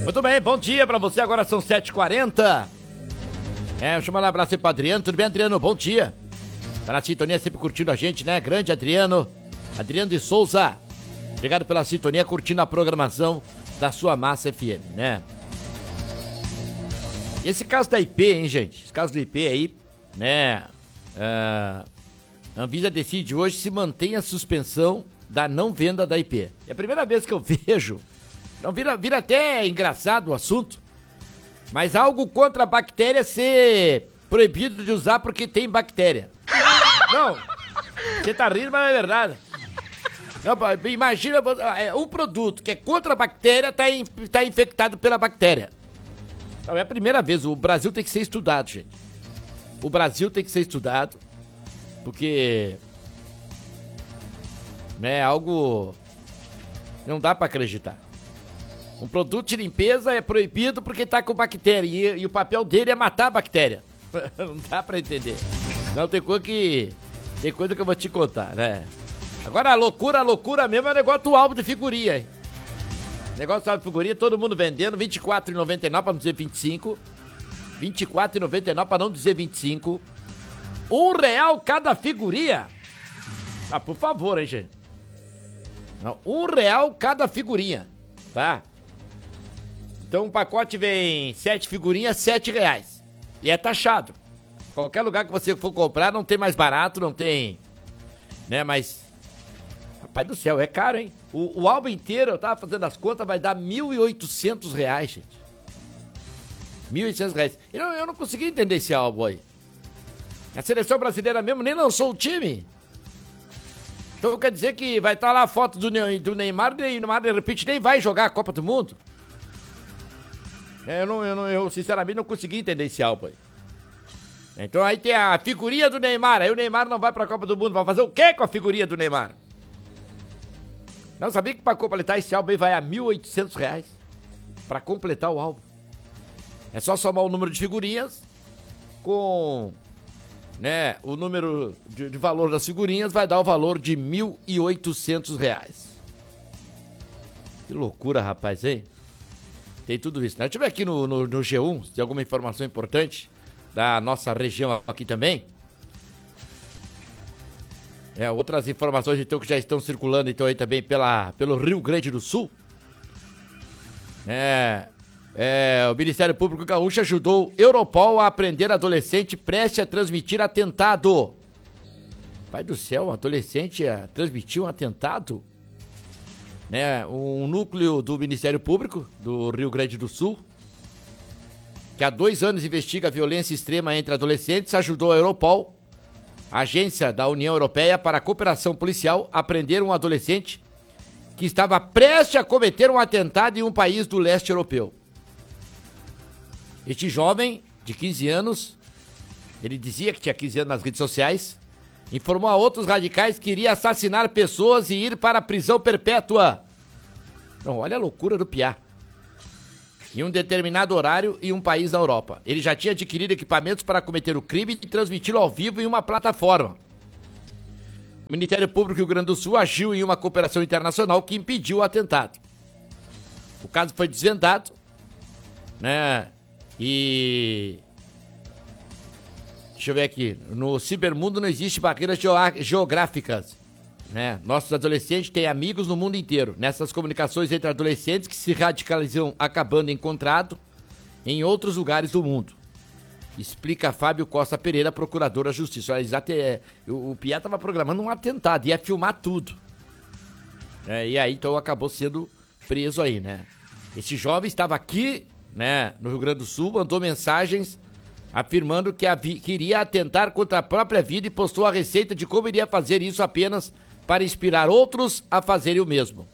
Muito bem, bom dia pra você, agora são 7h40. Deixa eu mandar um abraço aí pro Adriano, tudo bem, Adriano? Bom dia. Tá na sintonia, sempre curtindo a gente, né? Grande Adriano de Souza. Obrigado pela sintonia, curtindo a programação da sua Massa FM, né? E esse caso da IP, hein, gente? Esse caso do IP aí, né? A Anvisa decide hoje se mantém a suspensão da não venda da IP. É a primeira vez que eu vejo. Então vira até engraçado o assunto. Mas algo contra a bactéria ser proibido de usar porque tem bactéria. Não, você tá rindo, mas é verdade. Não, imagina um produto que é contra a bactéria tá infectado pela bactéria. Não, é a primeira vez. O Brasil tem que ser estudado, gente. O Brasil tem que ser estudado. Porque é algo... Não dá pra acreditar. Um produto de limpeza é proibido porque tá com bactéria. E o papel dele é matar a bactéria. Não dá pra entender. Não, tem coisa que eu vou te contar, né? Agora a loucura mesmo é o negócio do álbum de figurinha, hein? Negócio do álbum de figurinha, todo mundo vendendo, R$24,99 pra não dizer 25. R$24,99 pra não dizer 25. R$1 cada figurinha. Ah, por favor, hein, gente? Não, R$1 cada figurinha, tá? Então o pacote vem 7 figurinhas, R$7. E é taxado. Qualquer lugar que você for comprar, não tem mais barato, não tem... Né, mas... Rapaz do céu, é caro, hein? O álbum inteiro, eu tava fazendo as contas, vai dar R$1.800, gente. R$1.800. Eu não consegui entender esse álbum aí. A seleção brasileira mesmo nem lançou o time. Então quer dizer que vai estar lá a foto do Neymar e o Neymar, de repente, nem vai jogar a Copa do Mundo? Eu sinceramente não consegui entender esse álbum aí. Então aí tem a figurinha do Neymar, aí o Neymar não vai pra Copa do Mundo, vai fazer o quê com a figurinha do Neymar? Não, sabia que pra completar esse álbum aí vai a R$1.800 pra completar o álbum. É só somar o número de figurinhas com, né, o número de valor das figurinhas, vai dar o valor de R$1.800. Que loucura, rapaz, hein? Tem tudo isso, né? Deixa eu ver aqui no G1 se tem alguma informação importante da nossa região aqui também. Outras informações então que já estão circulando então aí também pelo Rio Grande do Sul. O Ministério Público Gaúcho ajudou Europol a prender adolescente prestes a transmitir atentado. Pai do céu, um adolescente a transmitir um atentado? Um núcleo do Ministério Público do Rio Grande do Sul, que há 2 anos investiga a violência extrema entre adolescentes, ajudou a Europol, a agência da União Europeia para a Cooperação Policial, a prender um adolescente que estava prestes a cometer um atentado em um país do leste europeu. Este jovem, de 15 anos, ele dizia que tinha 15 anos nas redes sociais, informou a outros radicais que iria assassinar pessoas e ir para a prisão perpétua. Então, olha a loucura do piá. Em um determinado horário em um país da Europa. Ele já tinha adquirido equipamentos para cometer o crime e transmiti-lo ao vivo em uma plataforma. O Ministério Público do Rio Grande do Sul agiu em uma cooperação internacional que impediu o atentado. O caso foi desvendado, né? E... deixa eu ver aqui. No cibermundo não existe barreiras geográficas, né? Nossos adolescentes têm amigos no mundo inteiro. Nessas comunicações entre adolescentes que se radicalizam acabando encontrado em outros lugares do mundo. Explica Fábio Costa Pereira, procurador da Justiça. O Piá estava programando um atentado, ia filmar tudo. E aí, então, acabou sendo preso aí, né? Esse jovem estava aqui, né, no Rio Grande do Sul, mandou mensagens afirmando que iria atentar contra a própria vida e postou a receita de como iria fazer isso apenas para inspirar outros a fazerem o mesmo.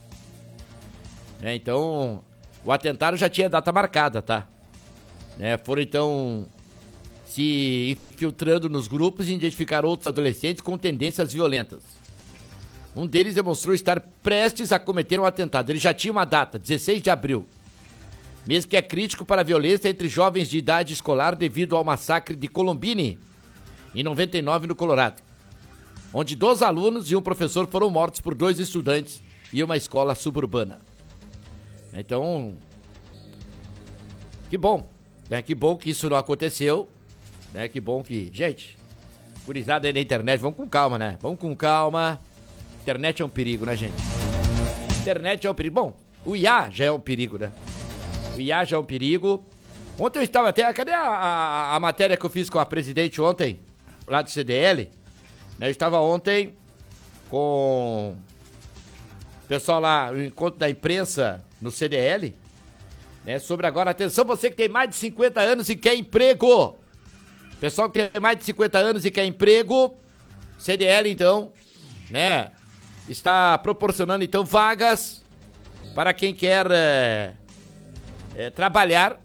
Então, o atentado já tinha data marcada, tá? Foram então se infiltrando nos grupos e identificar outros adolescentes com tendências violentas. Um deles demonstrou estar prestes a cometer um atentado. Ele já tinha uma data, 16 de abril. Mês que é crítico para a violência entre jovens de idade escolar devido ao massacre de Columbine, em 99, no Colorado, onde 2 alunos e um professor foram mortos por 2 estudantes e uma escola suburbana. Então, Que bom, né? Que bom que isso não aconteceu, né? Que bom que... Gente, gurizada aí na internet, vamos com calma, né? Vamos com calma. Internet é um perigo, né, gente? Internet é um perigo. Bom, o IA já é um perigo, né? O IA já é um perigo. Ontem eu estava até... Cadê a matéria que eu fiz com a presidente ontem? Lá do CDL? Eu estava ontem com o pessoal lá, no encontro da imprensa no CDL, né? Sobre agora, atenção, você que tem mais de 50 anos e quer emprego. Pessoal que tem mais de 50 anos e quer emprego, CDL, então, né? Está proporcionando, então, vagas para quem quer trabalhar,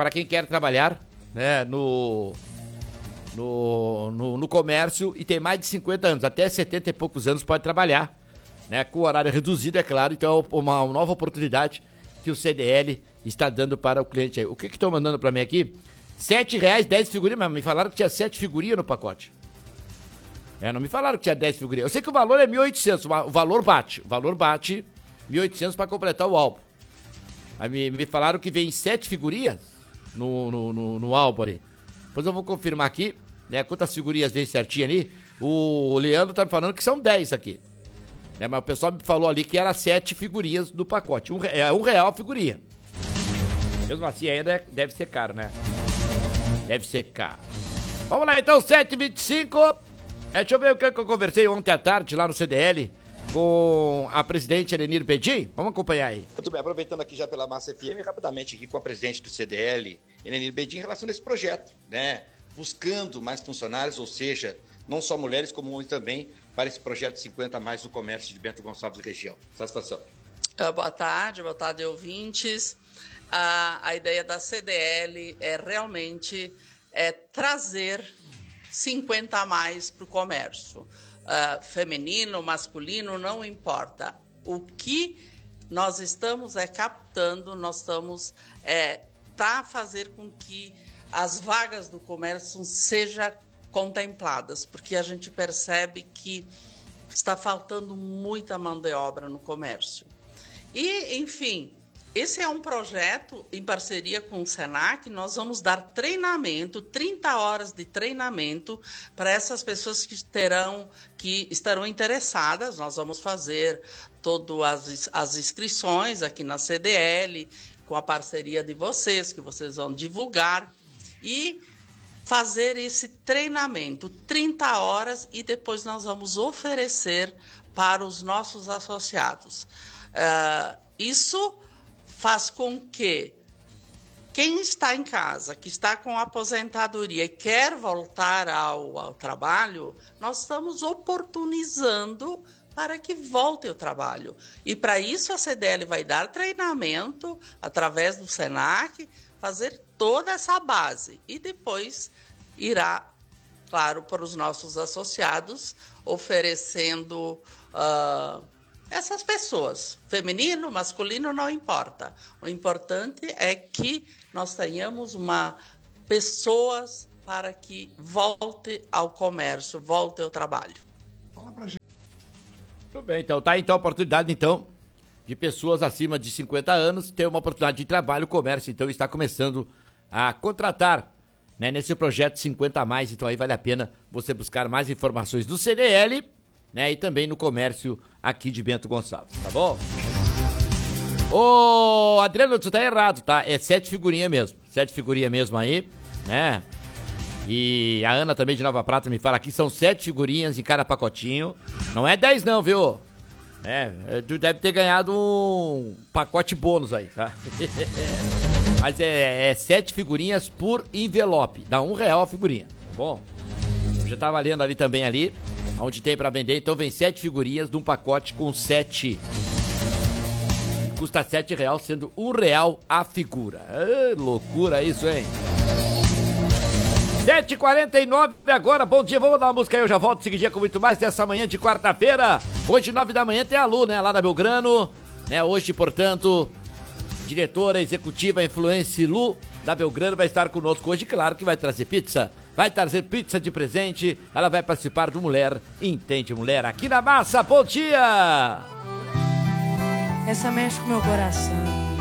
né? No comércio e tem mais de 50 anos, até 70 e poucos anos pode trabalhar, né? Com horário reduzido, é claro, então é uma nova oportunidade que o CDL está dando para o cliente aí. O que estão mandando para mim aqui? R$7, 10 figurinhas, mas me falaram que tinha 7 figurinhas no pacote. Não me falaram que tinha 10 figurinhas. Eu sei que o valor é 1.800, o valor bate 1.800 para completar o álbum. Aí me falaram que vem 7 figurinhas no álbum ali. Depois eu vou confirmar aqui, né, quantas figurinhas vem certinho ali. O Leandro tá me falando que são 10 aqui. Mas o pessoal me falou ali que era 7 figurinhas do pacote. R$1 a figurinha. Mesmo assim ainda deve ser caro, né? Deve ser caro. Vamos lá então, 7h25. Deixa eu ver o que eu conversei ontem à tarde lá no CDL com a presidente Elenir Bedin. Vamos acompanhar aí. Muito bem, aproveitando aqui já pela Massa FM, rapidamente aqui com a presidente do CDL, Elenir Bedin, em relação a esse projeto, né? Buscando mais funcionários, ou seja, não só mulheres, como homens também, para esse projeto 50 mais no comércio de Bento Gonçalves e região. Satisfação. Boa tarde, ouvintes. A ideia da CDL é realmente trazer 50 a mais para o comércio. Feminino, masculino, não importa. O que nós estamos captando, nós estamos fazer com que as vagas do comércio sejam contempladas, porque a gente percebe que está faltando muita mão de obra no comércio. E, enfim, esse é um projeto em parceria com o Senac. Nós vamos dar treinamento, 30 horas de treinamento para essas pessoas que estarão interessadas. Nós vamos fazer todas as inscrições aqui na CDL, com a parceria de vocês, que vocês vão divulgar, e fazer esse treinamento, 30 horas, e depois nós vamos oferecer para os nossos associados. Isso faz com que quem está em casa, que está com aposentadoria e quer voltar ao trabalho, nós estamos oportunizando para que volte ao trabalho. E para isso a CDL vai dar treinamento através do Senac, fazer toda essa base e depois irá, claro, para os nossos associados, oferecendo essas pessoas, feminino, masculino, não importa. O importante é que nós tenhamos pessoas para que volte ao comércio, volte ao trabalho. Fala pra gente. Tudo bem, então tá então a oportunidade de pessoas acima de 50 anos ter uma oportunidade de trabalho. O comércio então está começando a contratar, né, nesse projeto 50 a mais, então aí vale a pena você buscar mais informações do CDL, né, e também no comércio aqui de Bento Gonçalves, tá bom? Ô, Adriano, tu tá errado, tá? É 7 figurinhas mesmo, 7 figurinhas mesmo aí, né? E a Ana também de Nova Prata me fala aqui, são 7 figurinhas em cada pacotinho. Não é 10 não, viu? Tu deve ter ganhado um pacote bônus aí, tá? Mas é 7 figurinhas por envelope, dá R$1 a figurinha, tá bom? Eu já tava lendo ali também, onde tem pra vender, então vem 7 figurinhas de um pacote com 7. Custa R$7, sendo R$1 a figura. Loucura isso, hein? 7h49 agora, bom dia, vamos dar uma música aí, eu já volto seguidinha com muito mais dessa manhã de quarta-feira. Hoje, 9 da manhã, tem a Lu, né, lá da Belgrano, né, hoje, portanto, diretora executiva Influence Lu da Belgrano vai estar conosco hoje, claro que vai trazer pizza de presente, ela vai participar do Mulher Entende Mulher aqui na Massa, bom dia! Essa mexe com meu coração.